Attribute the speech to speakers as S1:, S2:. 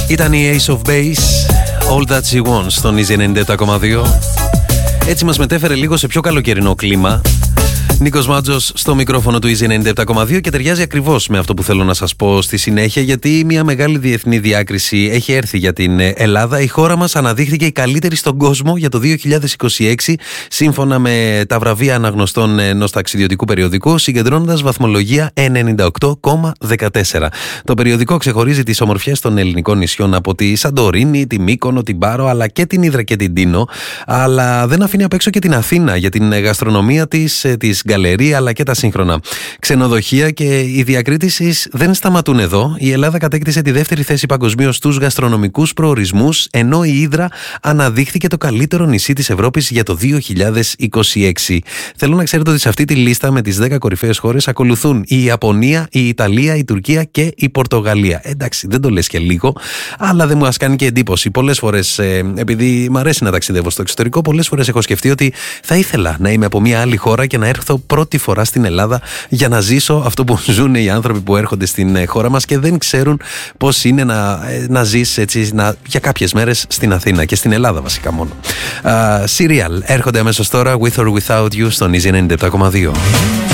S1: Ήταν η Ace of Base, All That She Wants, στον Easy 97,2. Έτσι μας μετέφερε λίγο σε πιο καλοκαιρινό κλίμα. Νίκος Μάτζος στο μικρόφωνο του Easy 97,2 και ταιριάζει ακριβώς με αυτό που θέλω να σας πω στη συνέχεια, γιατί μια μεγάλη διεθνή διάκριση έχει έρθει για την Ελλάδα. Η χώρα μας αναδείχθηκε η καλύτερη στον κόσμο για το 2026, σύμφωνα με τα βραβεία αναγνωστών ενός ταξιδιωτικού περιοδικού, συγκεντρώνοντας βαθμολογία 98,14. Το περιοδικό ξεχωρίζει τις ομορφιές των ελληνικών νησιών από τη Σαντορίνη, τη Μύκονο, την Πάρο, αλλά και την Ύδρα και την Τίνο, αλλά δεν αφήνει απ' έξω και την Αθήνα για την γαστρονομία της γκαλερί αλλά και τα σύγχρονα ξενοδοχεία, και οι διακρίσεις δεν σταματούν εδώ. Η Ελλάδα κατέκτησε τη δεύτερη θέση παγκοσμίως στους γαστρονομικούς προορισμούς, ενώ η Ύδρα αναδείχθηκε το καλύτερο νησί της Ευρώπης για το 2026. Θέλω να ξέρετε ότι σε αυτή τη λίστα με τις 10 κορυφαίες χώρες ακολουθούν η Ιαπωνία, η Ιταλία, η Τουρκία και η Πορτογαλία. Εντάξει, δεν το λες και λίγο, αλλά δεν μου ας κάνει και εντύπωση. Πολλές φορές, επειδή μου αρέσει να ταξιδεύω στο εξωτερικό, πολλές φορές έχω σκεφτεί ότι θα ήθελα να είμαι από μια άλλη χώρα και να έρθω πρώτη φορά στην Ελλάδα για να ζήσω αυτό που ζουν οι άνθρωποι που έρχονται στην χώρα μας και δεν ξέρουν πώς είναι να ζεις έτσι για κάποιες μέρες στην Αθήνα και στην Ελλάδα βασικά μόνο. Serial έρχονται αμέσως τώρα, With or Without You, στον Easy 97,2.